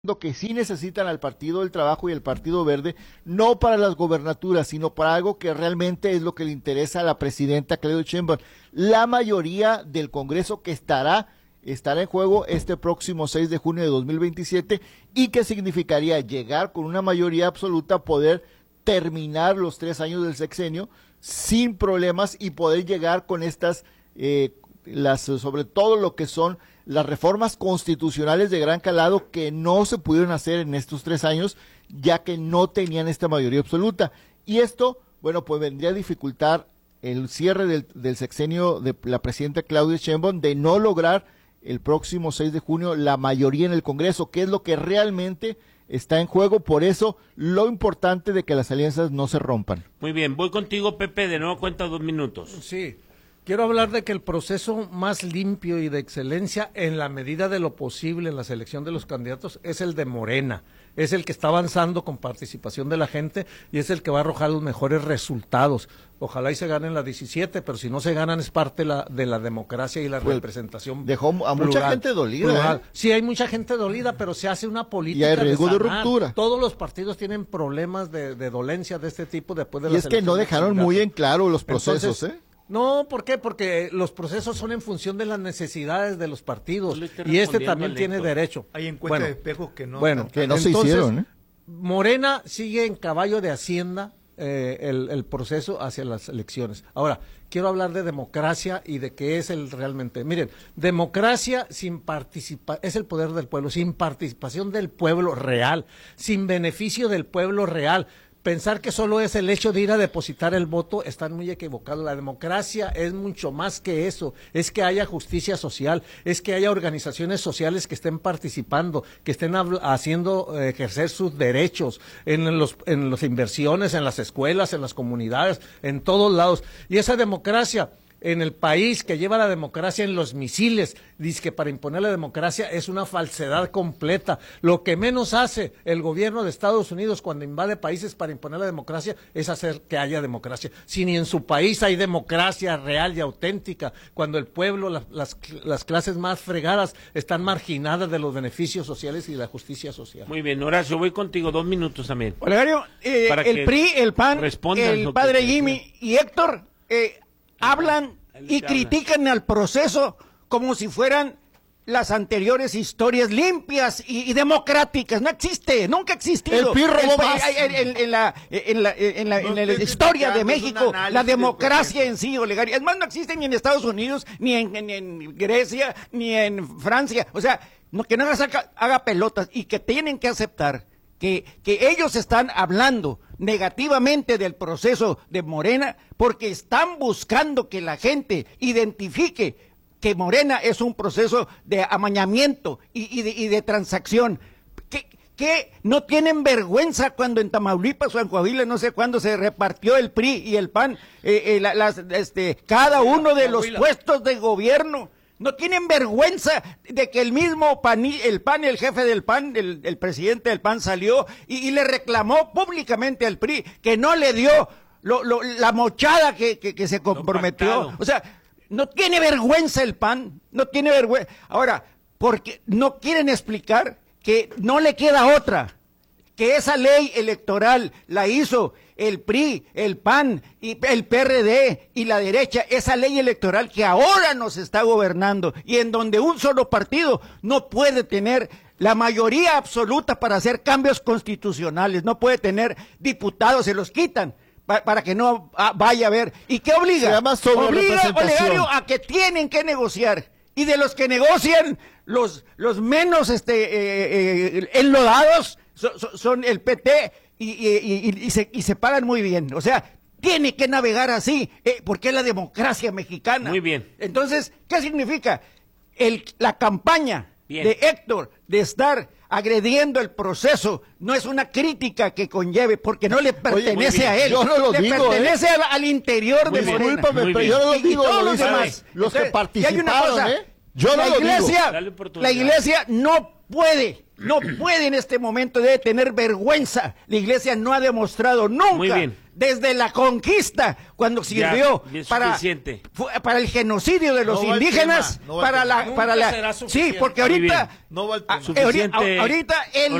que sí necesitan al Partido del Trabajo y el Partido Verde, no para las gobernaturas, sino para algo que realmente es lo que le interesa a la presidenta Claudia Sheinbaum. La mayoría del Congreso que estará en juego este próximo 6 de junio de 2027 y que significaría llegar con una mayoría absoluta, poder terminar los 3 años del sexenio sin problemas y poder llegar con estas, sobre todo lo que son las reformas constitucionales de gran calado que no se pudieron hacer en estos 3 años, ya que no tenían esta mayoría absoluta. Y esto, bueno, pues vendría a dificultar el cierre del sexenio de la presidenta Claudia Sheinbaum, de no lograr el próximo 6 de junio la mayoría en el Congreso, que es lo que realmente está en juego. Por eso, lo importante de que las alianzas no se rompan. Muy bien, voy contigo, Pepe, de nuevo cuenta 2 minutos. Sí. Quiero hablar de que el proceso más limpio y de excelencia, en la medida de lo posible en la selección de los candidatos, es el de Morena. Es el que está avanzando con participación de la gente y es el que va a arrojar los mejores resultados. Ojalá y se ganen las 17, pero si no se ganan es parte de la democracia y la representación. Dejó a mucha gente dolida. Sí, hay mucha gente dolida, pero se hace una política. Y hay riesgo de ruptura. Todos los partidos tienen problemas de dolencia de este tipo después de la selección. Y es que no dejaron muy en claro los procesos, Entonces, no, ¿por qué? Porque los procesos son en función de las necesidades de los partidos y este también tiene derecho. Hay encuestas de espejo que no. Bueno, que no se hicieron. Morena sigue en caballo de Hacienda el proceso hacia las elecciones. Ahora, quiero hablar de democracia y de qué es realmente. Miren, democracia sin participación, es el poder del pueblo, sin participación del pueblo real, sin beneficio del pueblo real. Pensar que solo es el hecho de ir a depositar el voto, están muy equivocados. La democracia es mucho más que eso, es que haya justicia social, es que haya organizaciones sociales que estén participando, que estén haciendo ejercer sus derechos en las inversiones, en las escuelas, en las comunidades, en todos lados. Y esa democracia en el país que lleva la democracia en los misiles, dice que para imponer la democracia es una falsedad completa. Lo que menos hace el gobierno de Estados Unidos cuando invade países para imponer la democracia es hacer que haya democracia. Si ni en su país hay democracia real y auténtica, cuando el pueblo, las clases más fregadas están marginadas de los beneficios sociales y de la justicia social. Muy bien, Horacio, voy contigo 2 minutos también. Olegario, el PRI, el PAN, el padre Jimmy y Héctor hablan y critican al proceso como si fueran las anteriores historias limpias y democráticas. No existe, nunca ha existido. El PRI robó más. En la historia de México, la democracia en sí, Olegario. Es más, no existe ni en Estados Unidos, ni en Grecia, ni en Francia. O sea, que no haga pelotas y que tienen que aceptar que ellos están hablando negativamente del proceso de Morena porque están buscando que la gente identifique que Morena es un proceso de amañamiento y de transacción. Que no tienen vergüenza cuando en Tamaulipas o en Coahuila, no sé cuándo, se repartió el PRI y el PAN, cada uno de los puestos de gobierno. No tienen vergüenza de que el mismo el PAN, el jefe del PAN, el presidente del PAN salió y le reclamó públicamente al PRI que no le dio la mochada que se comprometió. O sea, no tiene vergüenza el PAN, no tiene vergüenza. Ahora, porque no quieren explicar que no le queda otra, que esa ley electoral la hizo el PRI, el PAN, y el PRD y la derecha, esa ley electoral que ahora nos está gobernando y en donde un solo partido no puede tener la mayoría absoluta para hacer cambios constitucionales, no puede tener diputados, se los quitan para que no vaya a haber. ¿Y qué obliga? Se llama sobrerepresentación. Obliga, Olegario, a que tienen que negociar. Y de los que negocian, los menos enlodados son el PT y se pagan muy bien. O sea, tiene que navegar así, porque es la democracia mexicana. Muy bien. Entonces, ¿qué significa? La campaña de Héctor de estar agrediendo el proceso no es una crítica que conlleve, porque no le pertenece a él. Yo no lo digo, pertenece al interior de Morena. Discúlpame, pero yo no lo digo, todos los demás. Los que Entonces, participaron, y hay una cosa, yo no lo digo. La iglesia no puede en este momento, debe tener vergüenza. La iglesia no ha demostrado nunca desde la conquista, cuando sirvió Ya es para suficiente. para el genocidio de los No va el indígenas, tema, no va el tema. Nunca será sí, suficiente. porque Muy ahorita bien, no va el tema. Suficiente. ahorita el